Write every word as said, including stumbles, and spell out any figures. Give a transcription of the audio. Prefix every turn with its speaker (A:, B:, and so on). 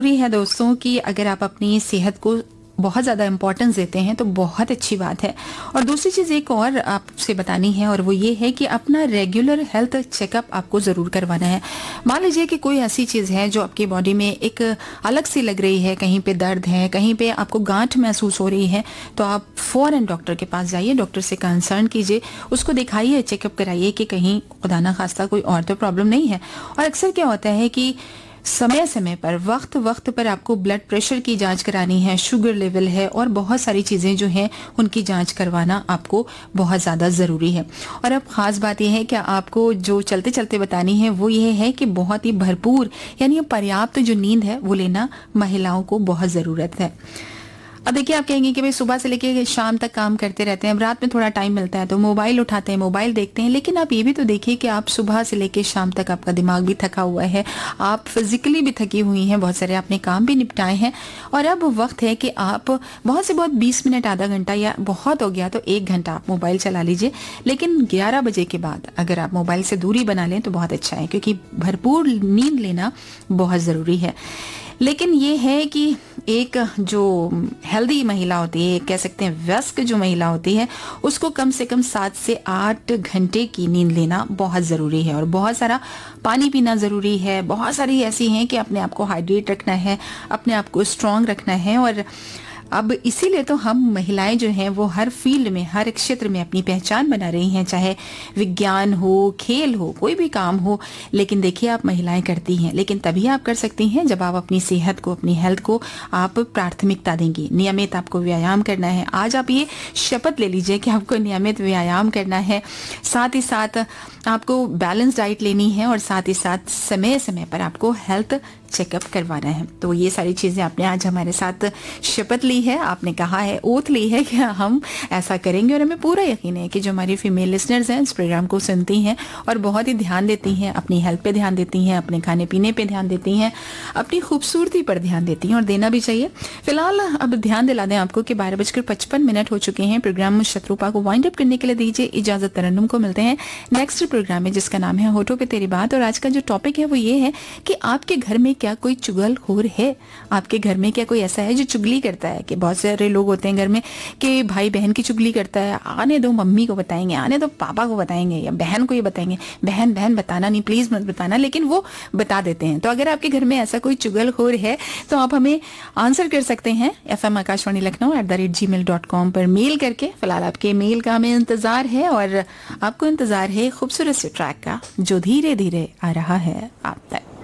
A: जरूरी है दोस्तों कि अगर आप अपनी सेहत को बहुत ज़्यादा इम्पोर्टेंस देते हैं तो बहुत अच्छी बात है। और दूसरी चीज़ एक और आपसे बतानी है और वो ये है कि अपना रेगुलर हेल्थ चेकअप आपको ज़रूर करवाना है। मान लीजिए कि कोई ऐसी चीज़ है जो आपकी बॉडी में एक अलग सी लग रही है, कहीं पे दर्द है, कहीं पे आपको गांठ महसूस हो रही है, तो आप फ़ौरन डॉक्टर के पास जाइए, डॉक्टर से कंसर्न कीजिए, उसको दिखाइए, चेकअप कराइए कि कहीं खुदा ना खास्ता कोई और तो प्रॉब्लम नहीं है। और अक्सर क्या होता है कि समय समय पर वक्त वक्त पर आपको ब्लड प्रेशर की जांच करानी है, शुगर लेवल है और बहुत सारी चीज़ें जो हैं उनकी जांच करवाना आपको बहुत ज़्यादा ज़रूरी है। और अब ख़ास बात यह है कि आपको जो चलते चलते बतानी है वो ये है कि बहुत ही भरपूर यानी पर्याप्त जो नींद है वो लेना महिलाओं को बहुत ज़रूरत है। अब देखिए, आप कहेंगे कि भाई सुबह से लेके शाम तक काम करते रहते हैं, अब रात में थोड़ा टाइम मिलता है तो मोबाइल उठाते हैं, मोबाइल देखते हैं, लेकिन आप ये भी तो देखिए कि आप सुबह से लेके शाम तक आपका दिमाग भी थका हुआ है, आप फिजिकली भी थकी हुई हैं, बहुत सारे आपने काम भी निपटाए हैं और अब वक्त है कि आप बहुत से बहुत बीस मिनट आधा घंटा या बहुत हो गया तो एक घंटा आप मोबाइल चला लीजिए। लेकिन ग्यारह बजे के बाद अगर आप मोबाइल से दूरी बना लें तो बहुत अच्छा है, क्योंकि भरपूर नींद लेना बहुत ज़रूरी है। लेकिन ये है कि एक जो हेल्दी महिला होती है, कह सकते हैं वयस्क जो महिला होती है, उसको कम से कम सात से आठ घंटे की नींद लेना बहुत ज़रूरी है और बहुत सारा पानी पीना ज़रूरी है। बहुत सारी ऐसी हैं कि अपने आप को हाइड्रेट रखना है, अपने आप को स्ट्रॉन्ग रखना है। और अब इसीलिए तो हम महिलाएं जो हैं वो हर फील्ड में, हर क्षेत्र में अपनी पहचान बना रही हैं, चाहे विज्ञान हो, खेल हो, कोई भी काम हो। लेकिन देखिए, आप महिलाएं करती हैं, लेकिन तभी आप कर सकती हैं जब आप अपनी सेहत को, अपनी हेल्थ को आप प्राथमिकता देंगी। नियमित आपको व्यायाम करना है। आज आप ये शपथ ले लीजिए कि आपको नियमित व्यायाम करना है, साथ ही साथ आपको बैलेंस डाइट लेनी है और साथ ही साथ समय समय पर आपको हेल्थ चेकअप करवाना है। तो ये सारी चीज़ें आपने आज हमारे साथ शपथ ली है, आपने कहा है, ओथ ली है कि हम ऐसा करेंगे। और हमें पूरा यकीन है कि जो हमारी फीमेल लिसनर्स हैं इस प्रोग्राम को सुनती हैं और बहुत ही ध्यान देती हैं, अपनी हेल्थ पे ध्यान देती हैं, अपने खाने पीने पे ध्यान देती हैं, अपनी खूबसूरती पर ध्यान देती हैं और देना भी चाहिए। फिलहाल अब ध्यान दिला दें आपको कि बारह बजकर पचपन मिनट हो चुके हैं। प्रोग्राम शत्रुपा को वाइंड अप करने के लिए दीजिए इजाजत। तरन्नुम को मिलते हैं नेक्स्ट प्रोग्राम में जिसका नाम है होठों पे तेरी बात। और आज का जो टॉपिक है वो ये है कि आपके घर में क्या कोई चुगलखोर है? आपके घर में क्या कोई ऐसा है जो चुगली करता है? कि बहुत सारे लोग होते हैं घर में कि भाई बहन की चुगली करता है, आने दो मम्मी को बताएंगे, आने दो पापा को बताएंगे या बहन को ये बताएंगे, बहन बहन बताना नहीं, प्लीज मत बताना, लेकिन वो बता देते हैं। तो अगर आपके घर में ऐसा कोई चुगलखोर है तो आप हमें आंसर कर सकते हैं F M Akashvani Lucknow at the rate ji mail dot com पर मेल करके। फिलहाल आपके मेल का हमें इंतजार है और आपको इंतजार है खूबसूरत से ट्रैक का जो धीरे धीरे आ रहा है आप तक।